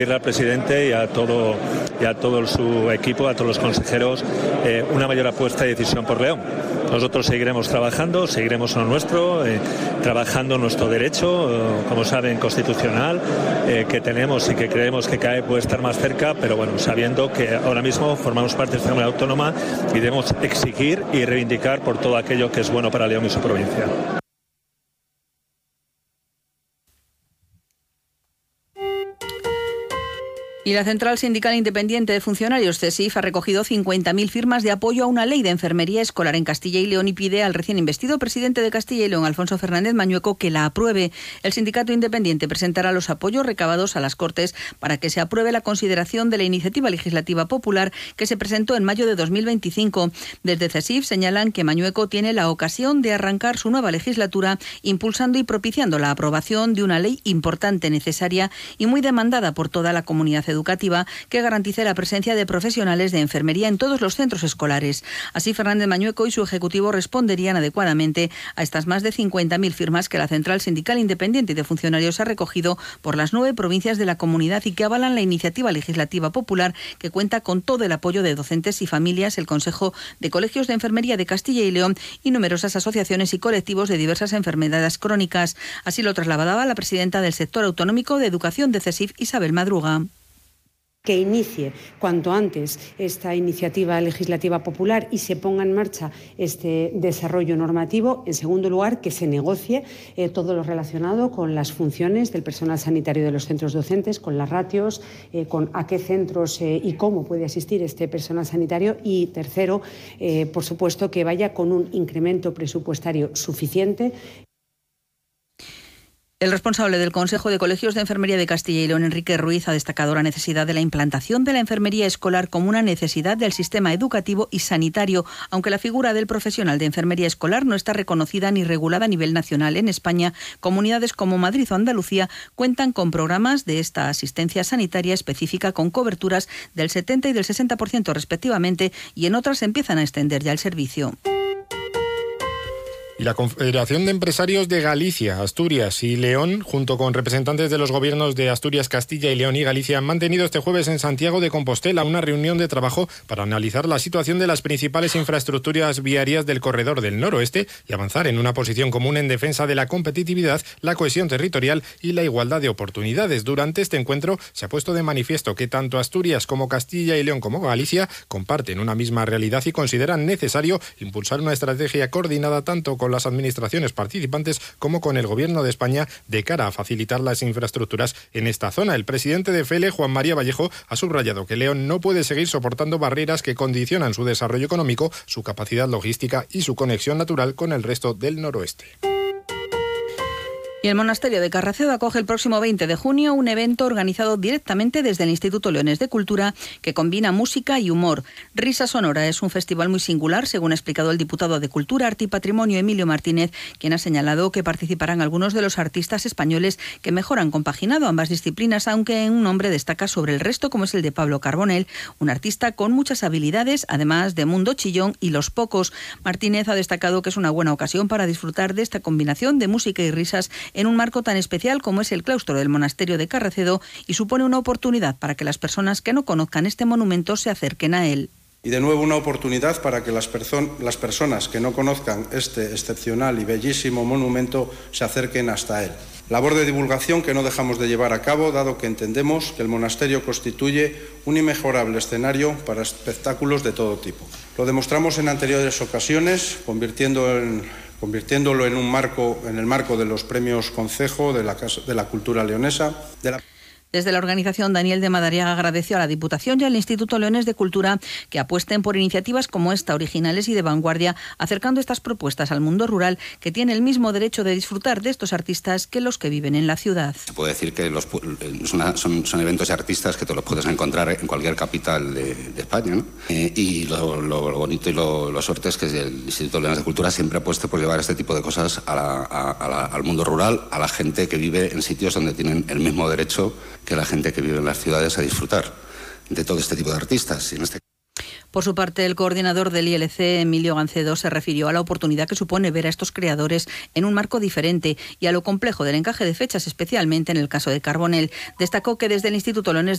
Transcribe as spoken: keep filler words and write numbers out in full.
Al presidente y a todo y a todo su equipo, a todos los consejeros, eh, una mayor apuesta y decisión por León. Nosotros seguiremos trabajando, seguiremos en lo nuestro, eh, trabajando nuestro derecho, eh, como saben, constitucional, eh, que tenemos y que creemos que cada vez puede estar más cerca, pero bueno, sabiendo que ahora mismo formamos parte de esta Comunidad Autónoma y debemos exigir y reivindicar por todo aquello que es bueno para León y su provincia. Y la Central Sindical Independiente de Funcionarios, CESIF, ha recogido cincuenta mil firmas de apoyo a una ley de enfermería escolar en Castilla y León y pide al recién investido presidente de Castilla y León, Alfonso Fernández Mañueco, que la apruebe. El sindicato independiente presentará los apoyos recabados a las Cortes para que se apruebe la consideración de la iniciativa legislativa popular que se presentó en mayo de dos mil veinticinco. Desde CESIF señalan que Mañueco tiene la ocasión de arrancar su nueva legislatura impulsando y propiciando la aprobación de una ley importante, necesaria y muy demandada por toda la comunidad educativa que garantice la presencia de profesionales de enfermería en todos los centros escolares. Así, Fernández Mañueco y su ejecutivo responderían adecuadamente a estas más de cincuenta mil firmas que la Central Sindical Independiente de Funcionarios ha recogido por las nueve provincias de la comunidad y que avalan la iniciativa legislativa popular que cuenta con todo el apoyo de docentes y familias, el Consejo de Colegios de Enfermería de Castilla y León y numerosas asociaciones y colectivos de diversas enfermedades crónicas. Así lo trasladaba la presidenta del sector autonómico de educación de CESIF, Isabel Madruga. Que inicie cuanto antes esta iniciativa legislativa popular y se ponga en marcha este desarrollo normativo. En segundo lugar, que se negocie eh, todo lo relacionado con las funciones del personal sanitario de los centros docentes, con las ratios, eh, con a qué centros eh, y cómo puede asistir este personal sanitario. Y tercero, eh, por supuesto, que vaya con un incremento presupuestario suficiente. El responsable del Consejo de Colegios de Enfermería de Castilla y León, Enrique Ruiz, ha destacado la necesidad de la implantación de la enfermería escolar como una necesidad del sistema educativo y sanitario, aunque la figura del profesional de enfermería escolar no está reconocida ni regulada a nivel nacional. En España, comunidades como Madrid o Andalucía cuentan con programas de esta asistencia sanitaria específica con coberturas del setenta y del sesenta por ciento respectivamente, y en otras empiezan a extender ya el servicio. Y la Confederación de Empresarios de Galicia, Asturias y León, junto con representantes de los gobiernos de Asturias, Castilla y León y Galicia, han mantenido este jueves en Santiago de Compostela una reunión de trabajo para analizar la situación de las principales infraestructuras viarias del corredor del noroeste y avanzar en una posición común en defensa de la competitividad, la cohesión territorial y la igualdad de oportunidades. Durante este encuentro se ha puesto de manifiesto que tanto Asturias como Castilla y León como Galicia comparten una misma realidad y consideran necesario impulsar una estrategia coordinada tanto con las administraciones participantes como con el Gobierno de España de cara a facilitar las infraestructuras en esta zona. El presidente de F E L E, Juan María Vallejo, ha subrayado que León no puede seguir soportando barreras que condicionan su desarrollo económico, su capacidad logística y su conexión natural con el resto del noroeste. Y el Monasterio de Carracedo acoge el próximo veinte de junio un evento organizado directamente desde el Instituto Leonés de Cultura que combina música y humor. Risa Sonora es un festival muy singular, según ha explicado el diputado de Cultura, Arte y Patrimonio, Emilio Martínez, quien ha señalado que participarán algunos de los artistas españoles que mejor han compaginado ambas disciplinas, aunque un nombre destaca sobre el resto, como es el de Pablo Carbonell, un artista con muchas habilidades, además de Mundo Chillón y Los Pocos. Martínez ha destacado que es una buena ocasión para disfrutar de esta combinación de música y risas en un marco tan especial como es el claustro del Monasterio de Carracedo, y supone una oportunidad para que las personas que no conozcan este monumento se acerquen a él. Y de nuevo una oportunidad para que las, perso- las personas que no conozcan este excepcional y bellísimo monumento se acerquen hasta él. Labor de divulgación que no dejamos de llevar a cabo, dado que entendemos que el monasterio constituye un inmejorable escenario para espectáculos de todo tipo. Lo demostramos en anteriores ocasiones, convirtiendo en, convirtiéndolo en un marco, en el marco de los premios Concejo de la, de la Cultura Leonesa. De la... Desde la organización, Daniel de Madariaga agradeció a la Diputación y al Instituto Leonés de Cultura que apuesten por iniciativas como esta, originales y de vanguardia, acercando estas propuestas al mundo rural, que tiene el mismo derecho de disfrutar de estos artistas que los que viven en la ciudad. Se puede decir que los, son, son, son eventos de artistas que te los puedes encontrar en cualquier capital de, de España, ¿no? Eh, y lo, lo, lo bonito y lo, lo suerte es que el Instituto Leonés de Cultura siempre apueste por llevar este tipo de cosas a la, a, a la, al mundo rural, a la gente que vive en sitios donde tienen el mismo derecho que la gente que vive en las ciudades a disfrutar de todo este tipo de artistas. Y en este... Por su parte, el coordinador del I L C, Emilio Gancedo, se refirió a la oportunidad que supone ver a estos creadores en un marco diferente y a lo complejo del encaje de fechas, especialmente en el caso de Carbonell. Destacó que desde el Instituto Leonés